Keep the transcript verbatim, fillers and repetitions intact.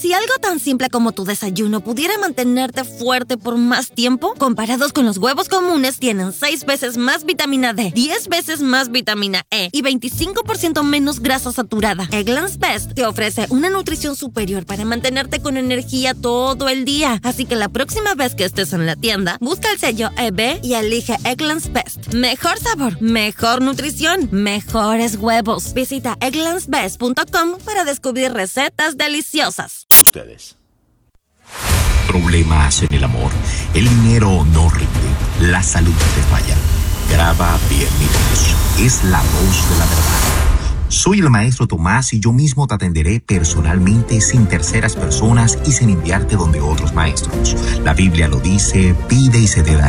Si algo tan simple como tu desayuno pudiera mantenerte fuerte por más tiempo, comparados con los huevos comunes, tienen seis veces más vitamina D, diez veces más vitamina E y veinticinco por ciento menos grasa saturada. Eggland's Best te ofrece una nutrición superior para mantenerte con energía todo el día. Así que la próxima vez que estés en la tienda, busca el sello E B y elige Eggland's Best. Mejor sabor, mejor nutrición, mejores huevos. Visita egglands best punto com para descubrir recetas deliciosas. Ustedes. Problemas en el amor. El dinero no rinde. La salud te falla. Graba bien mi voz. Es la voz de la verdad. Soy el maestro Tomás y yo mismo te atenderé personalmente, sin terceras personas y sin enviarte donde otros maestros. La Biblia lo dice: pide y se te dará.